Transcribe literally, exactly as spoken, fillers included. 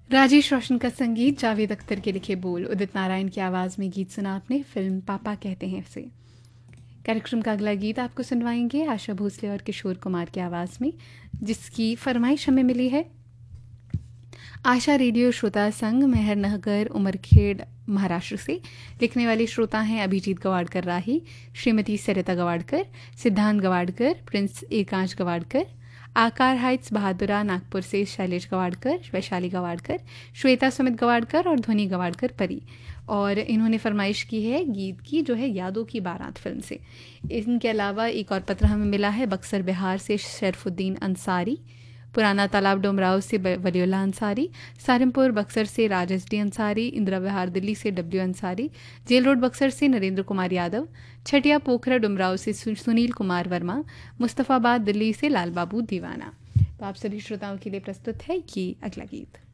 राजेश रोशन का संगीत, जावेद अख्तर के लिखे बोल, उदित नारायण की आवाज़ में गीत सुना आपने फिल्म पापा कहते हैं से। कार्यक्रम का अगला गीत आपको सुनवाएंगे आशा भोसले और किशोर कुमार की आवाज़ में, जिसकी फरमाइश हमें मिली है आशा रेडियो श्रोता संघ मेहरनगर उमरखेड़ महाराष्ट्र से। लिखने वाले श्रोता हैं अभिजीत गवाड़कर राही, श्रीमती सरिता गवाड़कर, सिद्धांत गवाड़कर, प्रिंस एकांश गवाड़कर, आकार हाइट्स बहादुरा नागपुर से शैलेश गवाड़कर, वैशाली गवाड़कर, श्वेता सुमित गवाड़कर और ध्वनि गवाड़कर परी। और इन्होंने फरमाइश की है गीत की जो है यादों की बारात फिल्म से। इनके अलावा एक और पत्र हमें मिला है बक्सर बिहार से शरफुद्दीन अंसारी, पुराना तालाब डोमराव से वलीउल्लाह अंसारी, सारमपुर बक्सर से राजेश डी अंसारी, इंदिरा विहार दिल्ली से W Ansari, jail road Buxar से नरेंद्र कुमार यादव, छटिया पोखरा डुमराव से सुनील कुमार वर्मा, मुस्तफ़ाबाद दिल्ली से लाल बाबू दीवाना। तो आप सभी श्रोताओं के लिए प्रस्तुत है ये अगला गीत।